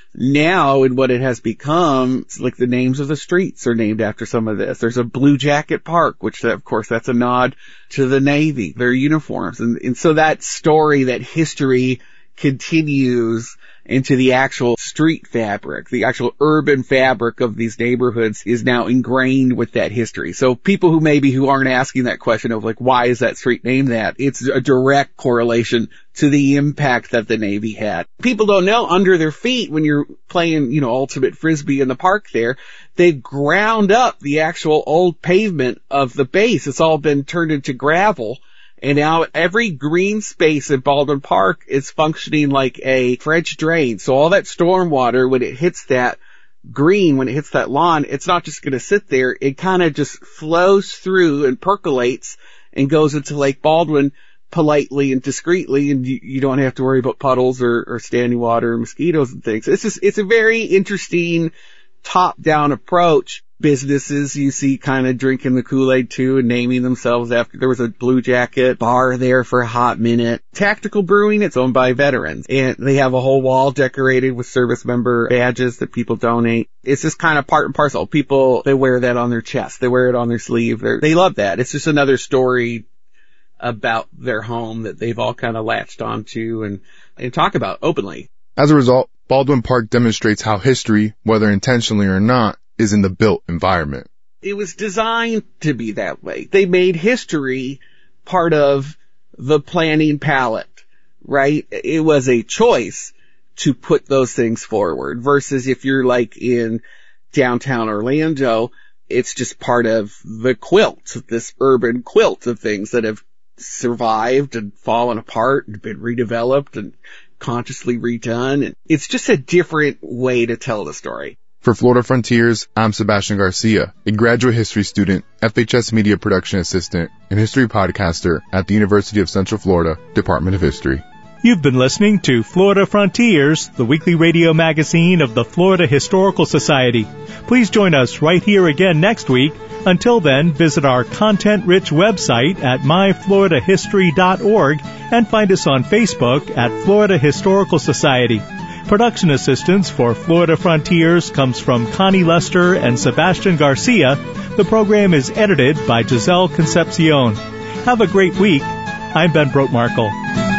now in what it has become, it's like the names of the streets are named after some of this. There's a Blue Jacket Park, which of course that's a nod to the Navy, their uniforms. And so that story, that history continues into the actual street fabric. The actual urban fabric of these neighborhoods is now ingrained with that history. So people who aren't asking that question of like, why is that street named that? It's a direct correlation to the impact that the Navy had. People don't know under their feet when you're playing, ultimate frisbee in the park there, they've ground up the actual old pavement of the base. It's all been turned into gravel. And now every green space in Baldwin Park is functioning like a French drain. So all that storm water, when it hits that green, when it hits that lawn, it's not just going to sit there. It kind of just flows through and percolates and goes into Lake Baldwin politely and discreetly, and you don't have to worry about puddles or standing water or mosquitoes and things. It's a very interesting top-down approach. Businesses you see kind of drinking the Kool-Aid too and naming themselves after. There was a Blue Jacket bar there for a hot minute. Tactical Brewing, it's owned by veterans, and they have a whole wall decorated with service member badges that people donate. It's just kind of part and parcel. People, they wear that on their chest. They wear it on their sleeve. They love that. It's just another story about their home that they've all kind of latched onto and talk about openly. As a result, Baldwin Park demonstrates how history, whether intentionally or not, is in the built environment. It was designed to be that way. They made history part of the planning palette, right? It was a choice to put those things forward versus if you're like in downtown Orlando, it's just part of the quilt, this urban quilt of things that have survived and fallen apart and been redeveloped and consciously redone. And it's just a different way to tell the story. For Florida Frontiers, I'm Sebastian Garcia, a graduate history student, FHS media production assistant, and history podcaster at the University of Central Florida, Department of History. You've been listening to Florida Frontiers, the weekly radio magazine of the Florida Historical Society. Please join us right here again next week. Until then, visit our content-rich website at myfloridahistory.org and find us on Facebook at Florida Historical Society. Production assistance for Florida Frontiers comes from Connie Lester and Sebastian Garcia. The program is edited by Giselle Concepcion. Have a great week. I'm Ben Brotmarkle.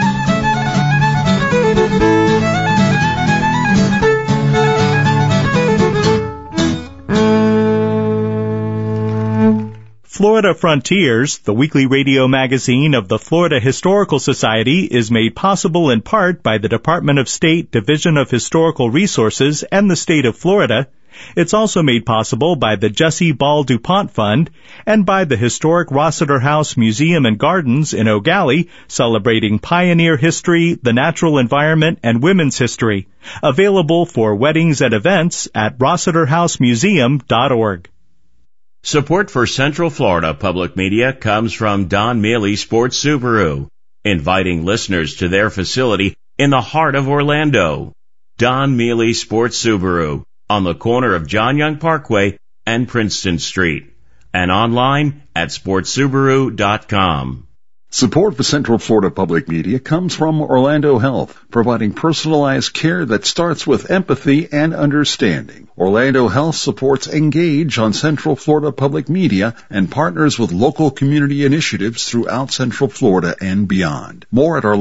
Florida Frontiers, the weekly radio magazine of the Florida Historical Society, is made possible in part by the Department of State Division of Historical Resources and the state of Florida. It's also made possible by the Jesse Ball DuPont Fund and by the historic Rossiter House Museum and Gardens in Eau Gallie, celebrating pioneer history, the natural environment, and women's history. Available for weddings and events at rossiterhousemuseum.org. Support for Central Florida Public Media comes from Don Mealy Sports Subaru, inviting listeners to their facility in the heart of Orlando. Don Mealy Sports Subaru, on the corner of John Young Parkway and Princeton Street, and online at sportsubaru.com. Support for Central Florida Public Media comes from Orlando Health, providing personalized care that starts with empathy and understanding. Orlando Health supports Engage on Central Florida Public Media and partners with local community initiatives throughout Central Florida and beyond. More at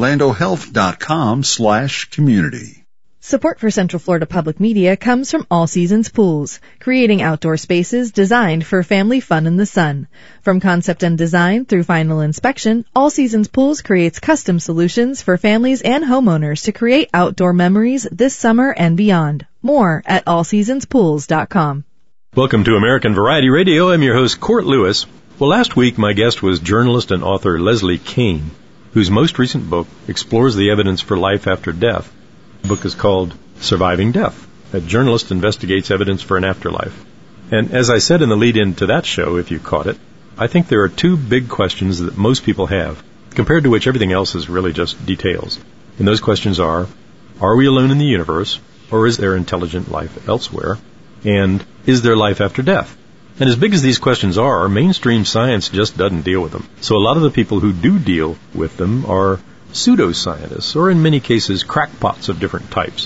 orlandohealth.com/community. Support for Central Florida Public Media comes from All Seasons Pools, creating outdoor spaces designed for family fun in the sun. From concept and design through final inspection, All Seasons Pools creates custom solutions for families and homeowners to create outdoor memories this summer and beyond. More at allseasonspools.com. Welcome to American Variety Radio. I'm your host, Court Lewis. Well, last week my guest was journalist and author Leslie Kean, whose most recent book explores the evidence for life after death. The book is called Surviving Death. A journalist investigates evidence for an afterlife. And as I said in the lead-in to that show, if you caught it, I think there are two big questions that most people have, compared to which everything else is really just details. And those questions are we alone in the universe, or is there intelligent life elsewhere? And is there life after death? And as big as these questions are, mainstream science just doesn't deal with them. So a lot of the people who do deal with them are pseudoscientists, or in many cases, crackpots of different types.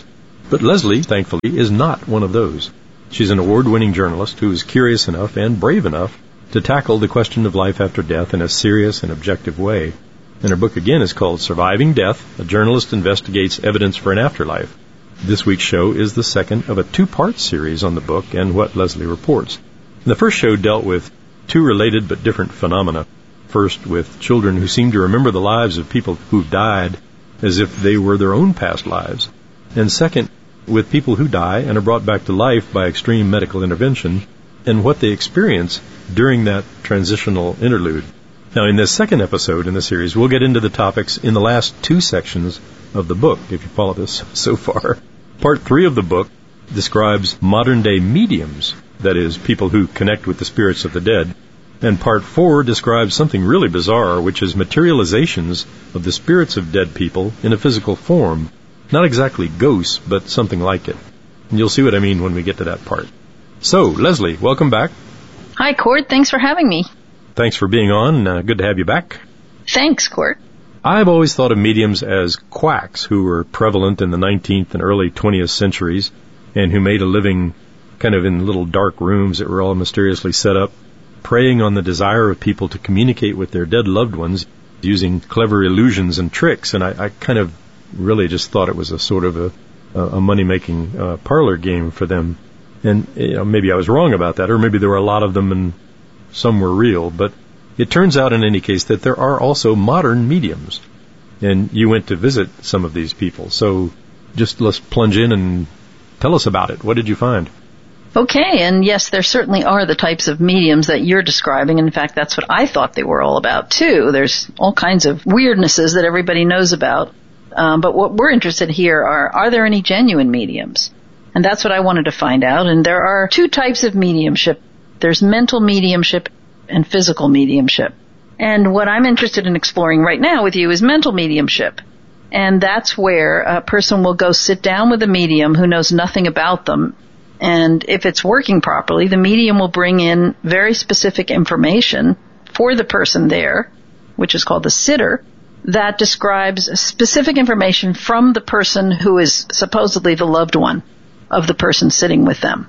But Leslie, thankfully, is not one of those. She's an award-winning journalist who is curious enough and brave enough to tackle the question of life after death in a serious and objective way. And her book, again, is called Surviving Death, A Journalist Investigates Evidence for an Afterlife. This week's show is the second of a two-part series on the book and what Leslie reports. The first show dealt with two related but different phenomena. First, with children who seem to remember the lives of people who've died as if they were their own past lives. And second, with people who die and are brought back to life by extreme medical intervention and what they experience during that transitional interlude. Now, in this second episode in the series, we'll get into the topics in the last two sections of the book, if you follow this so far. Part 3 of the book describes modern-day mediums, that is, people who connect with the spirits of the dead. And Part 4 describes something really bizarre, which is materializations of the spirits of dead people in a physical form. Not exactly ghosts, but something like it. And you'll see what I mean when we get to that part. So, Leslie, welcome back. Hi, Court. Thanks for having me. Thanks for being on. Good to have you back. Thanks, Court. I've always thought of mediums as quacks who were prevalent in the 19th and early 20th centuries and who made a living kind of in little dark rooms that were all mysteriously set up, preying on the desire of people to communicate with their dead loved ones using clever illusions and tricks. And I kind of really just thought it was a sort of a money-making parlor game for them. And maybe I was wrong about that, or maybe there were a lot of them and some were real. But it turns out in any case that there are also modern mediums. And you went to visit some of these people. So just let's plunge in and tell us about it. What did you find? Okay, and yes, there certainly are the types of mediums that you're describing. In fact, that's what I thought they were all about, too. There's all kinds of weirdnesses that everybody knows about. But what we're interested here are there any genuine mediums? And that's what I wanted to find out. And there are two types of mediumship. There's mental mediumship and physical mediumship. And what I'm interested in exploring right now with you is mental mediumship. And that's where a person will go sit down with a medium who knows nothing about them. And if it's working properly, the medium will bring in very specific information for the person there, which is called the sitter, that describes specific information from the person who is supposedly the loved one of the person sitting with them.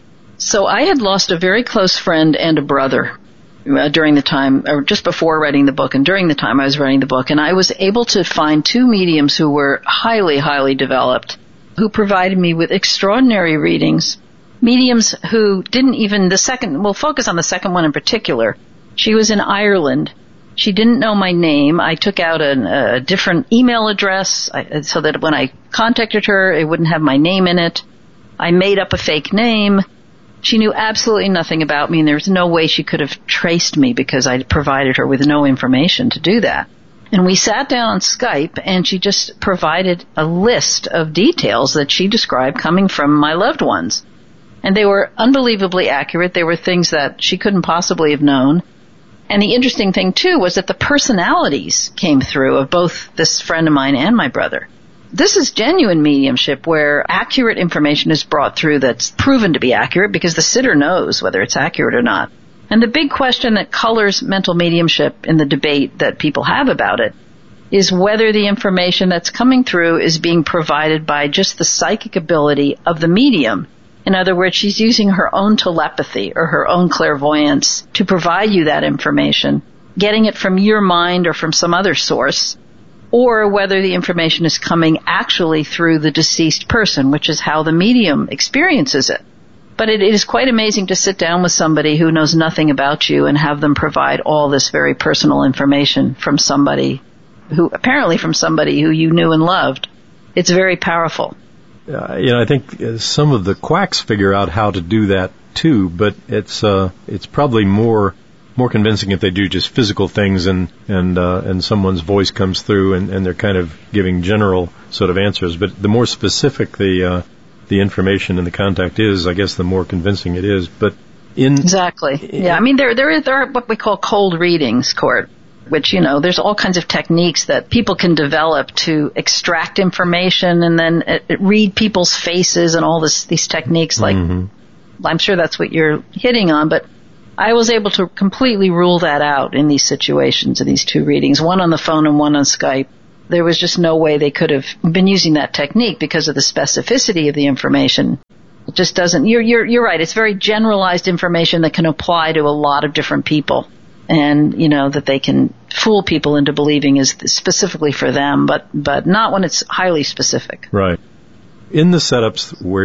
So I had lost a very close friend and a brother during the time, or just before writing the book and during the time I was writing the book, and I was able to find two mediums who were highly, highly developed, who provided me with extraordinary readings, mediums who didn't even, we'll focus on the second one in particular. She was in Ireland. She didn't know my name. I took out a different email address so that when I contacted her, it wouldn't have my name in it. I made up a fake name. She knew absolutely nothing about me, and there was no way she could have traced me because I provided her with no information to do that. And we sat down on Skype, and she just provided a list of details that she described coming from my loved ones. And they were unbelievably accurate. They were things that she couldn't possibly have known. And the interesting thing, too, was that the personalities came through of both this friend of mine and my brother. This is genuine mediumship where accurate information is brought through that's proven to be accurate because the sitter knows whether it's accurate or not. And the big question that colors mental mediumship in the debate that people have about it is whether the information that's coming through is being provided by just the psychic ability of the medium. In other words, she's using her own telepathy or her own clairvoyance to provide you that information, getting it from your mind or from some other source, or whether the information is coming actually through the deceased person, which is how the medium experiences it. But it is quite amazing to sit down with somebody who knows nothing about you and have them provide all this very personal information from somebody who you knew and loved. It's very powerful. I think some of the quacks figure out how to do that too, but it's probably more convincing if they do just physical things and someone's voice comes through and they're kind of giving general sort of answers. But the more specific the information and the contact is, I guess the more convincing it is. But exactly. Yeah, I mean there are what we call cold readings, Court, which, there's all kinds of techniques that people can develop to extract information and then read people's faces and all these techniques. Like, I'm sure that's what you're hitting on, but I was able to completely rule that out in these situations, in these two readings, one on the phone and one on Skype. there was just no way they could have been using that technique because of the specificity of the information. It just doesn't, you're right, it's very generalized information that can apply to a lot of different people. And, that they can fool people into believing is specifically for them, but not when it's highly specific. Right. In the setups where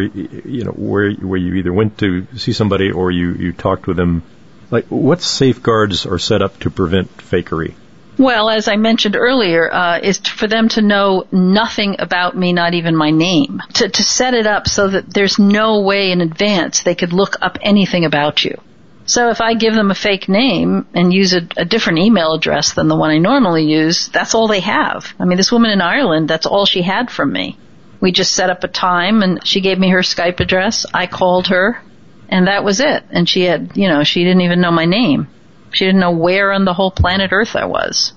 you either went to see somebody or you talked with them, like what safeguards are set up to prevent fakery? Well, as I mentioned earlier, is for them to know nothing about me, not even my name. To set it up so that there's no way in advance they could look up anything about you. So if I give them a fake name and use a different email address than the one I normally use, that's all they have. I mean, this woman in Ireland, that's all she had from me. We just set up a time and she gave me her Skype address. I called her and that was it. And she had, she didn't even know my name. She didn't know where on the whole planet Earth I was.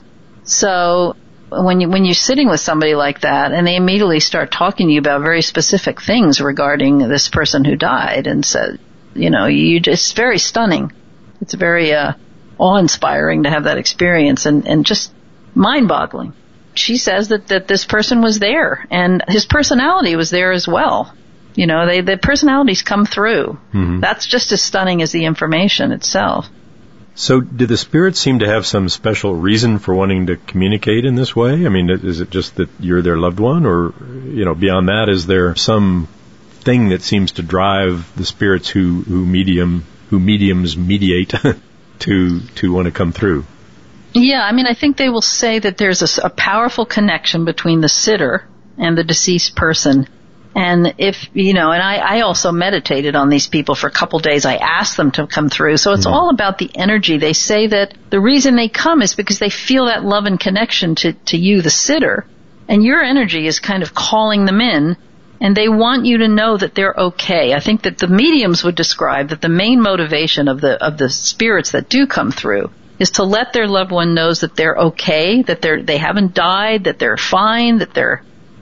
So when you're sitting with somebody like that and they immediately start talking to you about very specific things regarding this person who died and said, it's very stunning. It's very awe-inspiring to have that experience and just mind-boggling. She says that this person was there and his personality was there as well. The personalities come through. Mm-hmm. That's just as stunning as the information itself. So did the spirits seem to have some special reason for wanting to communicate in this way? I mean, is it just that you're their loved one or, beyond that, is there some thing that seems to drive the spirits who mediums mediate to want to come through? Yeah, I mean, I think they will say that there's a powerful connection between the sitter and the deceased person. And and I also meditated on these people for a couple days. I asked them to come through. So it's all about the energy. They say that the reason they come is because they feel that love and connection to you, the sitter. And your energy is kind of calling them in. And they want you to know that they're okay. I think that the mediums would describe that the main motivation of the spirits that do come through is to let their loved one knows that they're okay, that they haven't died, that they're fine, that they're,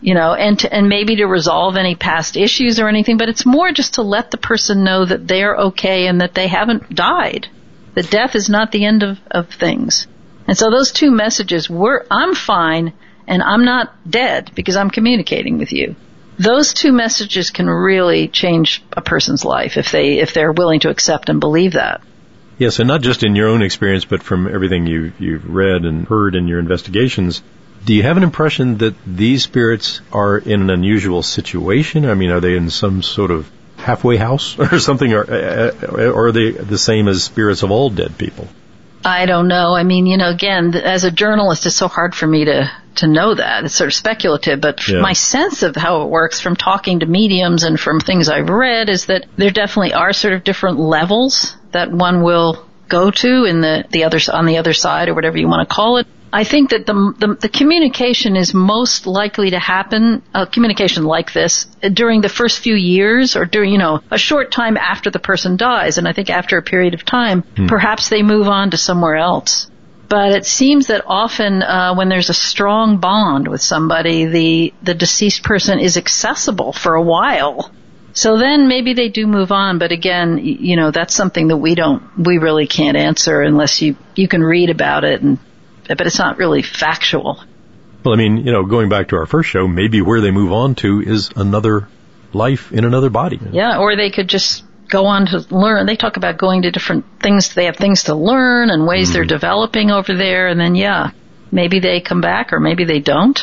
and maybe to resolve any past issues or anything, but it's more just to let the person know that they're okay and that they haven't died. That death is not the end of things. And so those two messages I'm fine and I'm not dead because I'm communicating with you. Those two messages can really change a person's life if they're willing to accept and believe that. Yes, and not just in your own experience, but from everything you've read and heard in your investigations. Do you have an impression that these spirits are in an unusual situation? I mean, are they in some sort of halfway house or something, or are they the same as spirits of all dead people? I don't know. I mean, again, as a journalist, it's so hard for me to know that. It's sort of speculative, but my sense of how it works from talking to mediums and from things I've read is that there definitely are sort of different levels that one will go to in on the other side or whatever you want to call it. I think that the communication is most likely to happen, communication like this, during the first few years or during, a short time after the person dies. And I think after a period of time, perhaps they move on to somewhere else. But it seems that often when there's a strong bond with somebody, the deceased person is accessible for a while. So then maybe they do move on. But again, that's something that we really can't answer unless you can read about it but it's not really factual. Well, I mean, going back to our first show, maybe where they move on to is another life in another body. Yeah, or they could just go on to learn. They talk about going to different things. They have things to learn and ways they're developing over there. And then, maybe they come back or maybe they don't.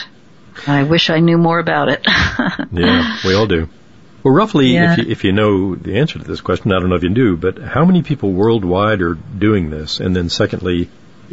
I wish I knew more about it. Yeah, we all do. Well, roughly, if you know the answer to this question, I don't know if you do, but how many people worldwide are doing this? And then secondly,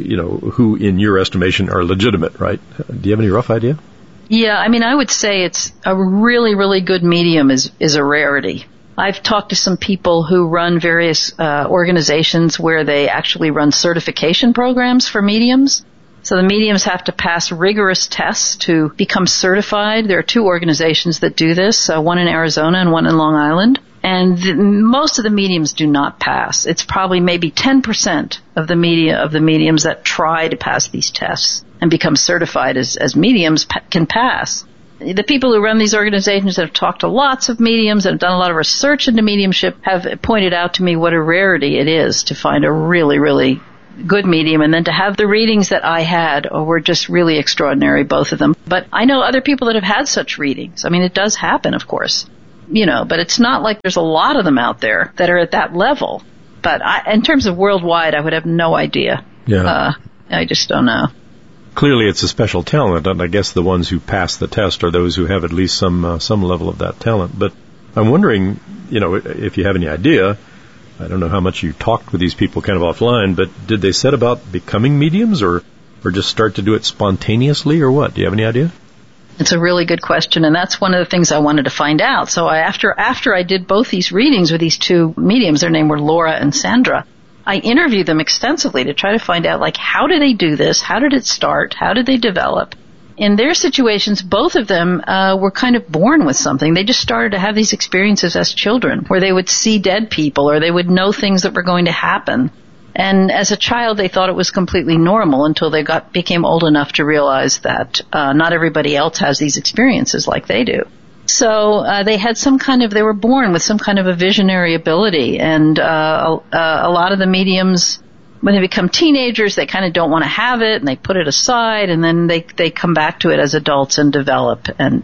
who in your estimation are legitimate, right? Do you have any rough idea? Yeah, I mean, I would say it's a really, really good medium is a rarity. I've talked to some people who run various organizations where they actually run certification programs for mediums. So the mediums have to pass rigorous tests to become certified. There are two organizations that do this, one in Arizona and one in Long Island. And most of the mediums do not pass. It's probably maybe 10% of the mediums that try to pass these tests and become certified as mediums can pass. The people who run these organizations that have talked to lots of mediums and have done a lot of research into mediumship have pointed out to me what a rarity it is to find a really, really good medium, and then to have the readings that I had were just really extraordinary, both of them. But I know other people that have had such readings. I mean, it does happen, of course, but it's not like there's a lot of them out there that are at that level. But in terms of worldwide, I would have no idea. Yeah. I just don't know. Clearly, it's a special talent, and I guess the ones who pass the test are those who have at least some level of that talent. But I'm wondering, if you have any idea. I don't know how much you talked with these people kind of offline, but did they set about becoming mediums or just start to do it spontaneously or what? Do you have any idea? It's a really good question, and that's one of the things I wanted to find out. So after I did both these readings with these two mediums, their name were Laura and Sandra, I interviewed them extensively to try to find out, how did they do this? How did it start? How did they develop? In their situations, both of them were kind of born with something. They just started to have these experiences as children where they would see dead people or they would know things that were going to happen. And as a child, they thought it was completely normal until they became old enough to realize that not everybody else has these experiences like they do. So they were born with some kind of a visionary ability. And a lot of the mediums, when they become teenagers, they kind of don't want to have it, and they put it aside, and then they come back to it as adults and develop.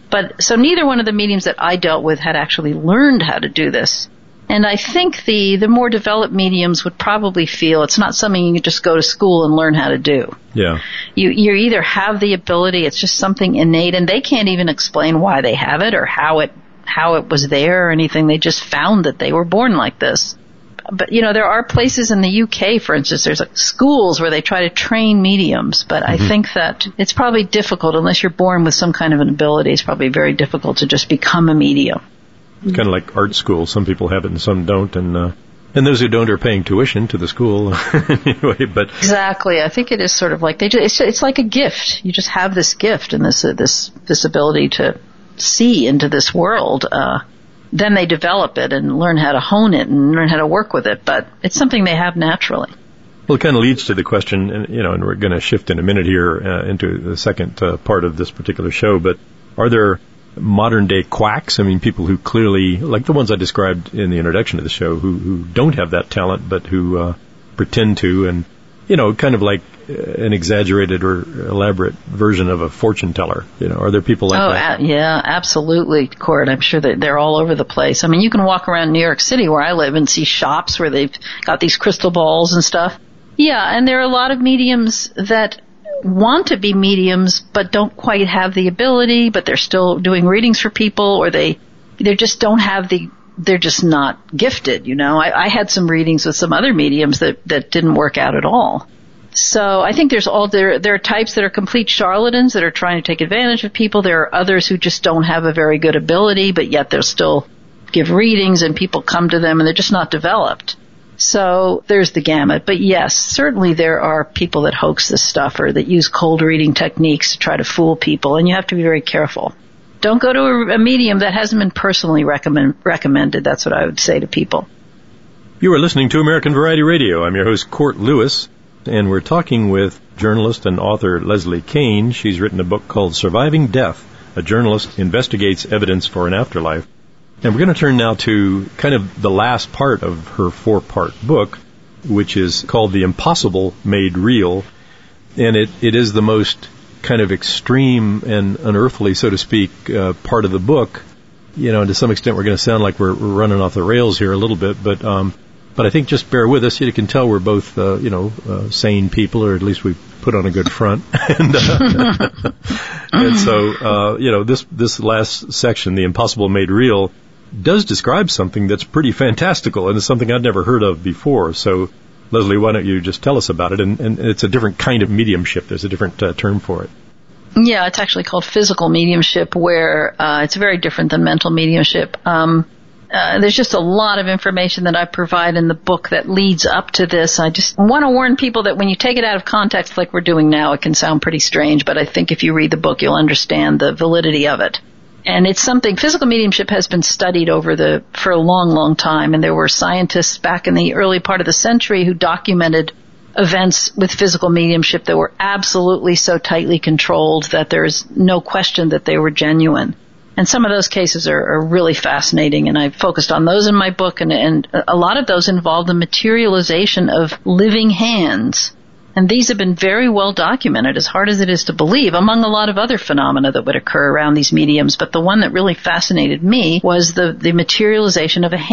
So neither one of the mediums that I dealt with had actually learned how to do this. And I think the more developed mediums would probably feel it's not something you can just go to school and learn how to do. Yeah. You either have the ability, it's just something innate, and they can't even explain why they have it or how it was there or anything. They just found that they were born like this. But, there are places in the UK, for instance, there's schools where they try to train mediums. But I think that it's probably difficult, unless you're born with some kind of an ability, it's probably very difficult to just become a medium. Kind of like art school. Some people have it and some don't. And those who don't are paying tuition to the school anyway. But exactly. I think it is sort of like it's like a gift. You just have this gift and this ability to see into this world. Then they develop it and learn how to hone it and learn how to work with it. But it's something they have naturally. Well, it kind of leads to the question, and we're going to shift in a minute here into the second part of this particular show. But are there modern-day quacks? I mean, people who clearly, like the ones I described in the introduction to the show, who don't have that talent but who pretend to, and, kind of like an exaggerated or elaborate version of a fortune teller. Are there people like that? Yeah, absolutely, Court. I'm sure that they're all over the place. I mean, you can walk around New York City where I live and see shops where they've got these crystal balls and stuff. Yeah, and there are a lot of mediums that want to be mediums but don't quite have the ability, but they're still doing readings for people, or they just don't have they're just not gifted, I had some readings with some other mediums that didn't work out at all. So I think there are types that are complete charlatans that are trying to take advantage of people. There are others who just don't have a very good ability, but yet they'll still give readings and people come to them and they're just not developed. So there's the gamut. But yes, certainly there are people that hoax this stuff or that use cold reading techniques to try to fool people, and you have to be very careful. Don't go to a medium that hasn't been personally recommended. That's what I would say to people. You are listening to American Variety Radio. I'm your host, Court Lewis, and we're talking with journalist and author Leslie Kean. She's written a book called Surviving Death. A journalist investigates evidence for an afterlife. And we're going to turn now to kind of the last part of her 4-part book, which is called The Impossible Made Real. And it is the most kind of extreme and unearthly, so to speak, part of the book. To some extent we're going to sound like we're running off the rails here a little bit, but I think just bear with us. You can tell we're both, sane people, or at least we put on a good front. And so, this last section, The Impossible Made Real, does describe something that's pretty fantastical, and it's something I'd never heard of before. So, Leslie, why don't you just tell us about it? And it's a different kind of mediumship. There's a different term for it. Yeah, it's actually called physical mediumship, where it's very different than mental mediumship. There's just a lot of information that I provide in the book that leads up to this. I just want to warn people that when you take it out of context like we're doing now, it can sound pretty strange, but I think if you read the book, you'll understand the validity of it. And it's something, physical mediumship has been studied for a long, long time, and there were scientists back in the early part of the century who documented events with physical mediumship that were absolutely so tightly controlled that there's no question that they were genuine. And some of those cases are really fascinating, and I focused on those in my book, and a lot of those involve the materialization of living hands. And these have been very well documented, as hard as it is to believe, among a lot of other phenomena that would occur around these mediums. But the one that really fascinated me was the materialization of a hand.